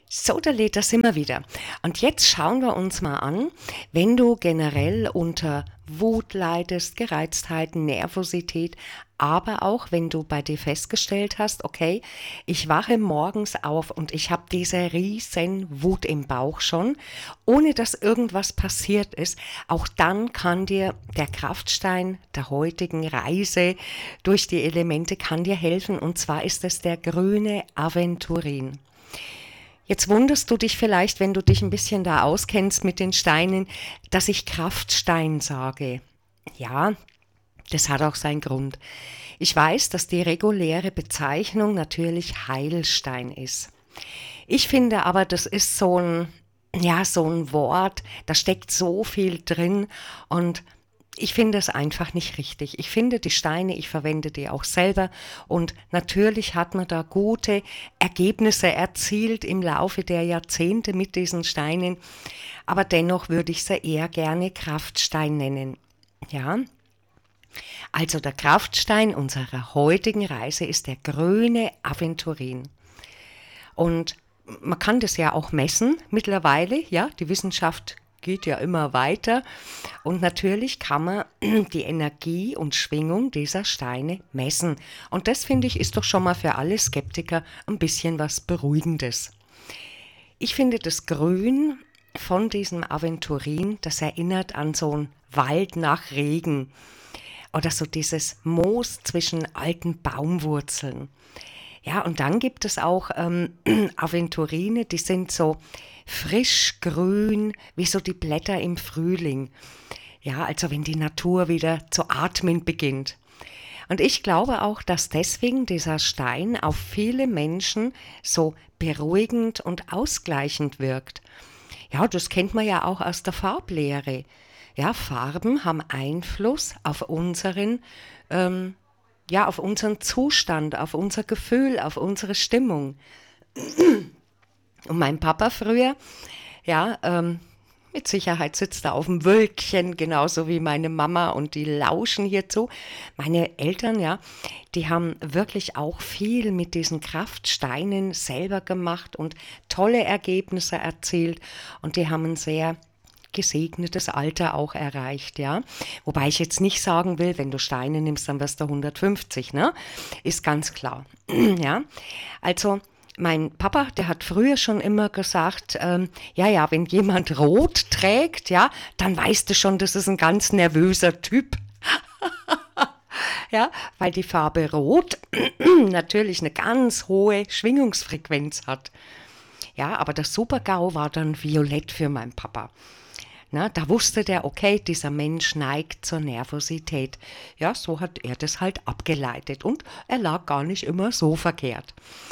So, da lädt das immer wieder. Und jetzt schauen wir uns mal an, wenn du generell unter Wut leidest, Gereiztheit, Nervosität, aber auch wenn du bei dir festgestellt hast, okay, ich wache morgens auf und ich habe diese riesen Wut im Bauch schon, ohne dass irgendwas passiert ist, auch dann kann dir der Kraftstein der heutigen Reise durch die Elemente kann dir helfen, und zwar ist es der grüne Aventurin. Jetzt wunderst du dich vielleicht, wenn du dich ein bisschen da auskennst mit den Steinen, dass ich Kraftstein sage. Ja, das hat auch seinen Grund. Ich weiß, dass die reguläre Bezeichnung natürlich Heilstein ist. Ich finde aber, das ist so ein Wort, da steckt so viel drin, und ich finde es einfach nicht richtig. Ich finde die Steine, ich verwende die auch selber, und natürlich hat man da gute Ergebnisse erzielt im Laufe der Jahrzehnte mit diesen Steinen, aber dennoch würde ich sie eher gerne Kraftstein nennen. Ja, also der Kraftstein unserer heutigen Reise ist der grüne Aventurin. Und man kann das ja auch messen mittlerweile, ja, die Wissenschaft geht ja immer weiter, und natürlich kann man die Energie und Schwingung dieser Steine messen. Und das, finde ich, ist doch schon mal für alle Skeptiker ein bisschen was Beruhigendes. Ich finde das Grün von diesem Aventurin, das erinnert an so einen Wald nach Regen oder so dieses Moos zwischen alten Baumwurzeln. Ja, und dann gibt es auch Aventurine, die sind so frisch grün, wie so die Blätter im Frühling. Ja, also wenn die Natur wieder zu atmen beginnt. Und ich glaube auch, dass deswegen dieser Stein auf viele Menschen so beruhigend und ausgleichend wirkt. Ja, das kennt man ja auch aus der Farblehre. Ja, Farben haben Einfluss auf auf unseren Zustand, auf unser Gefühl, auf unsere Stimmung. Und mein Papa früher, ja, mit Sicherheit sitzt er auf dem Wölkchen, genauso wie meine Mama, und die lauschen hierzu. Meine Eltern, ja, die haben wirklich auch viel mit diesen Kraftsteinen selber gemacht und tolle Ergebnisse erzielt, und die haben ein sehr gesegnetes Alter auch erreicht, ja. Wobei ich jetzt nicht sagen will, wenn du Steine nimmst, dann wirst du 150, ne? Ist ganz klar, ja. Also mein Papa, der hat früher schon immer gesagt, ja, wenn jemand rot trägt, ja, dann weißt du schon, das ist ein ganz nervöser Typ. Ja, weil die Farbe Rot natürlich eine ganz hohe Schwingungsfrequenz hat. Ja, aber das Super-GAU war dann violett für meinen Papa. Na, da wusste der, okay, dieser Mensch neigt zur Nervosität. Ja, so hat er das halt abgeleitet, und er lag gar nicht immer so verkehrt.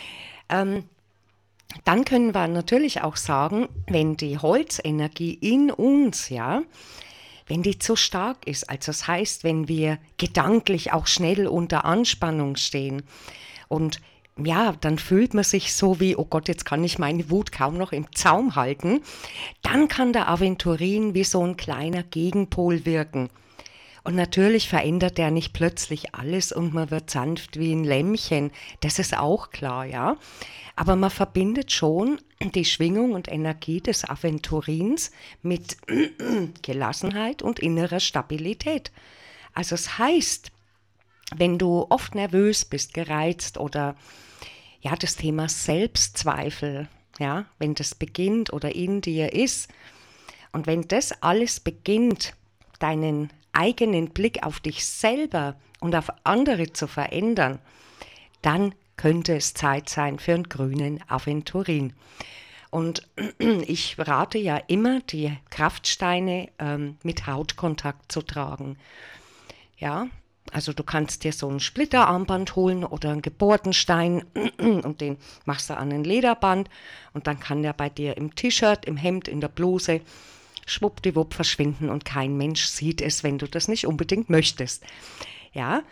Dann können wir natürlich auch sagen, wenn die Holzenergie in uns, ja, wenn die zu stark ist, also das heißt, wenn wir gedanklich auch schnell unter Anspannung stehen, und ja, dann fühlt man sich so wie, oh Gott, jetzt kann ich meine Wut kaum noch im Zaum halten, dann kann der Aventurin wie so ein kleiner Gegenpol wirken. Und natürlich verändert er nicht plötzlich alles und man wird sanft wie ein Lämmchen. Das ist auch klar, ja. Aber man verbindet schon die Schwingung und Energie des Aventurins mit Gelassenheit und innerer Stabilität. Also es heißt, wenn du oft nervös bist, gereizt oder ja, das Thema Selbstzweifel, ja, wenn das beginnt oder in dir ist, und wenn das alles beginnt, deinen eigenen Blick auf dich selber und auf andere zu verändern, dann könnte es Zeit sein für einen grünen Aventurin. Und ich rate ja immer, die Kraftsteine mit Hautkontakt zu tragen. Ja, also du kannst dir so ein Splitterarmband holen oder einen Geburtenstein und den machst du an ein Lederband, und dann kann der bei dir im T-Shirt, im Hemd, in der Bluse schwuppdiwupp verschwinden, und kein Mensch sieht es, wenn du das nicht unbedingt möchtest. Ja,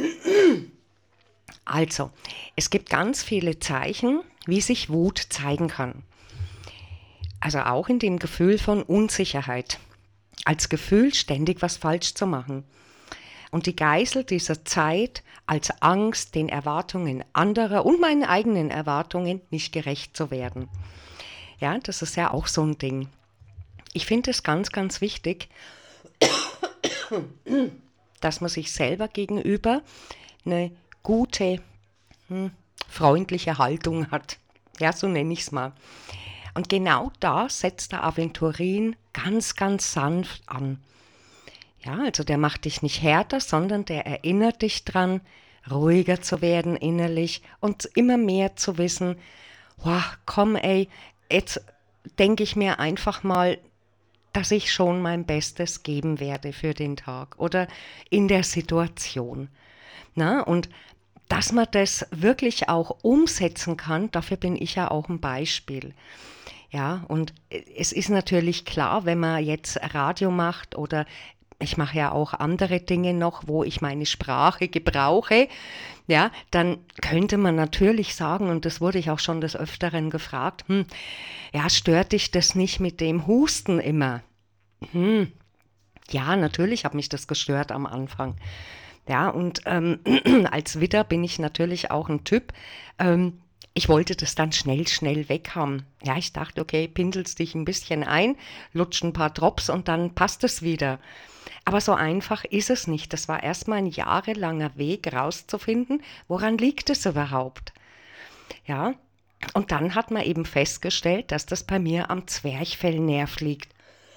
also es gibt ganz viele Zeichen, wie sich Wut zeigen kann. Also auch in dem Gefühl von Unsicherheit. Als Gefühl, ständig was falsch zu machen. Und die Geißel dieser Zeit als Angst, den Erwartungen anderer und meinen eigenen Erwartungen nicht gerecht zu werden. Ja, das ist ja auch so ein Ding. Ich finde es ganz, ganz wichtig, dass man sich selber gegenüber eine gute, freundliche Haltung hat. Ja, so nenne ich es mal. Und genau da setzt der Aventurin ganz, ganz sanft an. Ja, also der macht dich nicht härter, sondern der erinnert dich dran, ruhiger zu werden innerlich und immer mehr zu wissen, wow, komm ey, jetzt denke ich mir einfach mal, dass ich schon mein Bestes geben werde für den Tag oder in der Situation. Na, und dass man das wirklich auch umsetzen kann, dafür bin ich ja auch ein Beispiel. Ja, und es ist natürlich klar, wenn man jetzt Radio macht oder ich mache ja auch andere Dinge noch, wo ich meine Sprache gebrauche, ja, dann könnte man natürlich sagen, und das wurde ich auch schon des Öfteren gefragt, ja, stört dich das nicht mit dem Husten immer? Ja, natürlich hat mich das gestört am Anfang. Ja, und als Widder bin ich natürlich auch ein Typ. Ich wollte das dann schnell, schnell weg haben. Ja, ich dachte, okay, pinselst dich ein bisschen ein, lutscht ein paar Drops und dann passt es wieder. Aber so einfach ist es nicht. Das war erstmal ein jahrelanger Weg rauszufinden, woran liegt es überhaupt. Ja, und dann hat man eben festgestellt, dass das bei mir am Zwerchfellnerv liegt.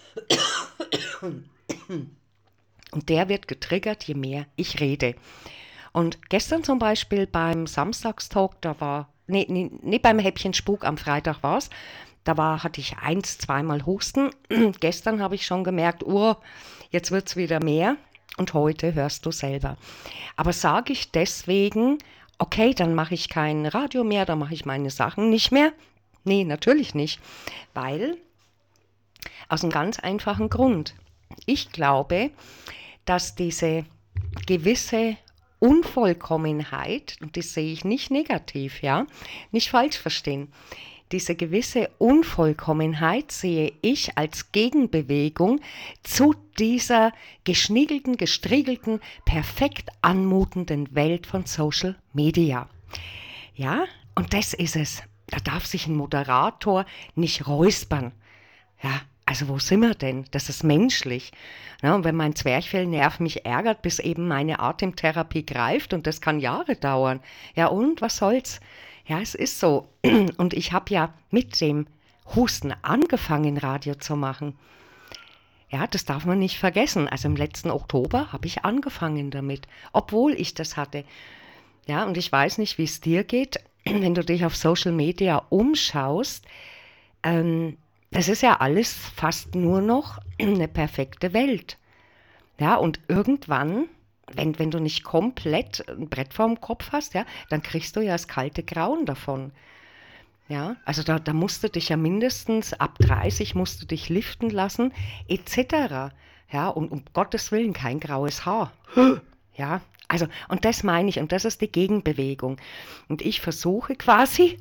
Und der wird getriggert, je mehr ich rede. Und gestern zum Beispiel beim Samstagstalk, beim Häppchenspuk am Freitag war es, hatte ich 1-2 Mal Husten. Gestern habe ich schon gemerkt, jetzt wird es wieder mehr und heute hörst du selber. Aber sage ich deswegen, okay, dann mache ich kein Radio mehr, dann mache ich meine Sachen nicht mehr? Nee, natürlich nicht, weil aus einem ganz einfachen Grund. Ich glaube, dass diese gewisse Unvollkommenheit, und das sehe ich nicht negativ, ja, nicht falsch verstehen, diese gewisse Unvollkommenheit sehe ich als Gegenbewegung zu dieser geschniegelten, gestriegelten, perfekt anmutenden Welt von Social Media. Ja, und das ist es. Da darf sich ein Moderator nicht räuspern. Ja, also wo sind wir denn? Das ist menschlich. Ja, und wenn mein Zwerchfellnerv mich ärgert, bis eben meine Atemtherapie greift, und das kann Jahre dauern. Ja, und was soll's? Ja, es ist so. Und ich habe ja mit dem Husten angefangen, Radio zu machen. Ja, das darf man nicht vergessen. Also im letzten Oktober habe ich angefangen damit, obwohl ich das hatte. Ja, und ich weiß nicht, wie es dir geht, wenn du dich auf Social Media umschaust. Das ist ja alles fast nur noch eine perfekte Welt. Ja, und irgendwann, wenn du nicht komplett ein Brett vorm Kopf hast, ja, dann kriegst du ja das kalte Grauen davon. Ja, also da musst du dich ja mindestens ab 30 musst du dich liften lassen, etc. Ja, und um Gottes Willen kein graues Haar. Ja, also, und das meine ich, und das ist die Gegenbewegung. Und ich versuche quasi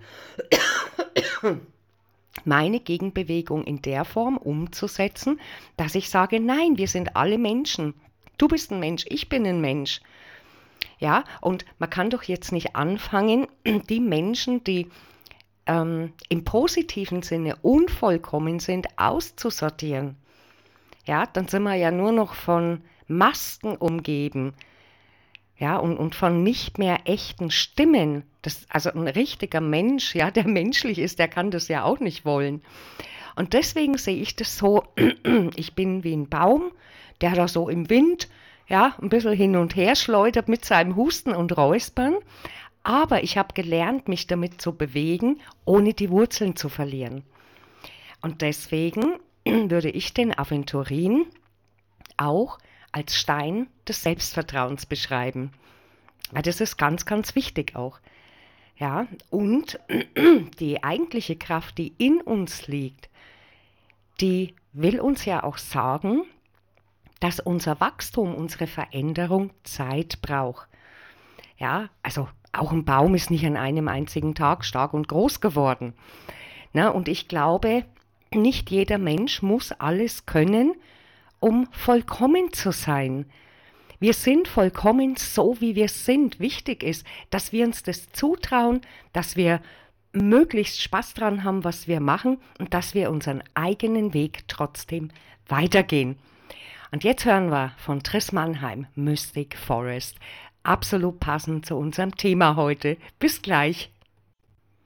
meine Gegenbewegung in der Form umzusetzen, dass ich sage, nein, wir sind alle Menschen. Du bist ein Mensch, ich bin ein Mensch. Ja, und man kann doch jetzt nicht anfangen, die Menschen, die im positiven Sinne unvollkommen sind, auszusortieren. Ja, dann sind wir ja nur noch von Masken umgeben. Ja, und von nicht mehr echten Stimmen. Also ein richtiger Mensch, ja, der menschlich ist, der kann das ja auch nicht wollen. Und deswegen sehe ich das so, ich bin wie ein Baum, der da so im Wind, ja, ein bisschen hin und her schleudert mit seinem Husten und Räuspern. Aber ich habe gelernt, mich damit zu bewegen, ohne die Wurzeln zu verlieren. Und deswegen würde ich den Aventurin auch als Stein des Selbstvertrauens beschreiben. Weil das ist ganz, ganz wichtig auch. Ja, und die eigentliche Kraft, die in uns liegt, die will uns ja auch sagen, dass unser Wachstum, unsere Veränderung Zeit braucht. Ja, also auch ein Baum ist nicht an einem einzigen Tag stark und groß geworden. Na, und ich glaube, nicht jeder Mensch muss alles können, um vollkommen zu sein. Wir sind vollkommen so, wie wir sind. Wichtig ist, dass wir uns das zutrauen, dass wir möglichst Spaß dran haben, was wir machen und dass wir unseren eigenen Weg trotzdem weitergehen. Und jetzt hören wir von Triss Mannheim Mystic Forest. Absolut passend zu unserem Thema heute. Bis gleich.